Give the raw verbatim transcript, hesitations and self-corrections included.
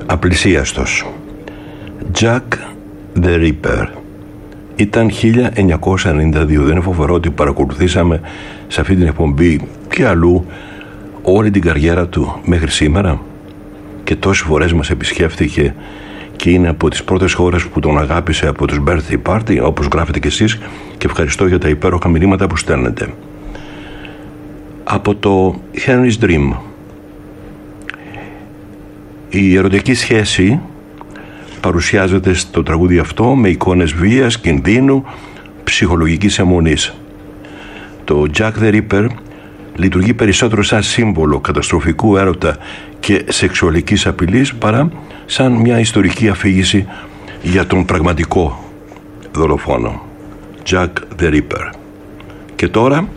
Απλησίαστος. Jack the Ripper. Ήταν χίλια εννιακόσια ενενήντα δύο. Δεν είναι φοβερό ότι παρακολουθήσαμε σε αυτή την εκπομπή και αλλού όλη την καριέρα του μέχρι σήμερα, και τόσες φορές μας επισκέφθηκε και είναι από τις πρώτες χώρες που τον αγάπησε από τους birthday party, όπως γράφετε κι εσείς, και ευχαριστώ για τα υπέροχα μηνύματα που στέλνετε. Από το Henry's Dream. Η ερωτική σχέση παρουσιάζεται στο τραγούδι αυτό με εικόνες βίας, κινδύνου, ψυχολογικής αιμονής. Το Jack the Ripper λειτουργεί περισσότερο σαν σύμβολο καταστροφικού έρωτα και σεξουαλικής απειλής παρά σαν μια ιστορική αφήγηση για τον πραγματικό δολοφόνο. Jack the Ripper. Και τώρα